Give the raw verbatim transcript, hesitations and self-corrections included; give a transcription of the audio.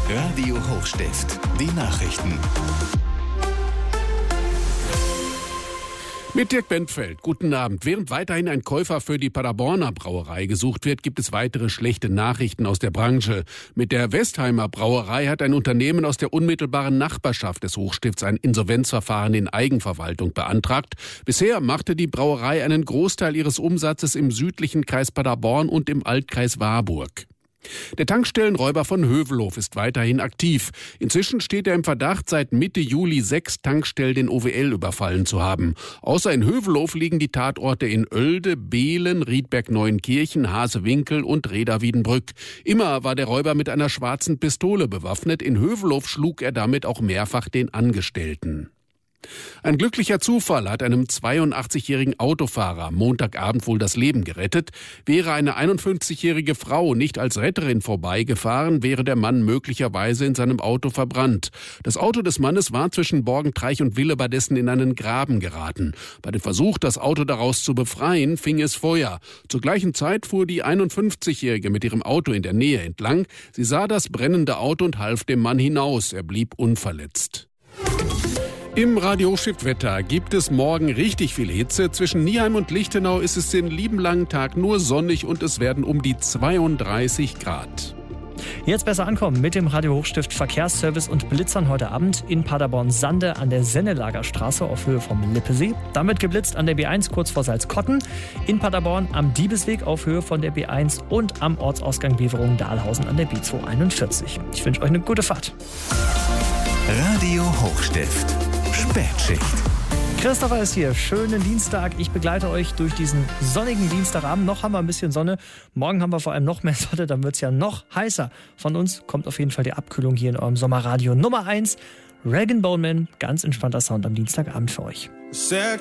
Radio Hochstift, die Nachrichten. Mit Dirk Bentfeld, guten Abend. Während weiterhin ein Käufer für die Paderborner Brauerei gesucht wird, gibt es weitere schlechte Nachrichten aus der Branche. Mit der Westheimer Brauerei hat ein Unternehmen aus der unmittelbaren Nachbarschaft des Hochstifts ein Insolvenzverfahren in Eigenverwaltung beantragt. Bisher machte die Brauerei einen Großteil ihres Umsatzes im südlichen Kreis Paderborn und im Altkreis Warburg. Der Tankstellenräuber von Hövelhof ist weiterhin aktiv. Inzwischen steht er im Verdacht, seit Mitte Juli sechs Tankstellen in O W L überfallen zu haben. Außer in Hövelhof liegen die Tatorte in Oelde, Behlen, Riedberg-Neuenkirchen, Hasewinkel und Reda-Wiedenbrück. Immer war der Räuber mit einer schwarzen Pistole bewaffnet. In Hövelhof schlug er damit auch mehrfach den Angestellten. Ein glücklicher Zufall hat einem zweiundachtzig-jährigen Autofahrer am Montagabend wohl das Leben gerettet. Wäre eine einundfünfzigjährige Frau nicht als Retterin vorbeigefahren, wäre der Mann möglicherweise in seinem Auto verbrannt. Das Auto des Mannes war zwischen Borgentreich und Willebadessen in einen Graben geraten. Bei dem Versuch, das Auto daraus zu befreien, fing es Feuer. Zur gleichen Zeit fuhr die einundfünfzigjährige mit ihrem Auto in der Nähe entlang. Sie sah das brennende Auto und half dem Mann hinaus. Er blieb unverletzt. Im Radio Hochstift Wetter gibt es morgen richtig viel Hitze. Zwischen Nieheim und Lichtenau ist es den lieben langen Tag nur sonnig und es werden um die zweiunddreißig Grad. Jetzt besser ankommen mit dem Radio Hochstift Verkehrsservice und Blitzern heute Abend in Paderborn-Sande an der Sennelager Straße auf Höhe vom Lippesee. Damit geblitzt an der B eins kurz vor Salzkotten. In Paderborn am Diebesweg auf Höhe von der B eins und am Ortsausgang Beverungen-Dahlhausen an der B zweihunderteinundvierzig. Ich wünsche euch eine gute Fahrt. Radio Hochstift. Spätschicht. Christopher ist hier. Schönen Dienstag. Ich begleite euch durch diesen sonnigen Dienstagabend. Noch haben wir ein bisschen Sonne. Morgen haben wir vor allem noch mehr Sonne. Dann wird es ja noch heißer. Von uns kommt auf jeden Fall die Abkühlung hier in eurem Sommerradio Nummer eins. Rag and Bone Man. Ganz entspannter Sound am Dienstagabend für euch.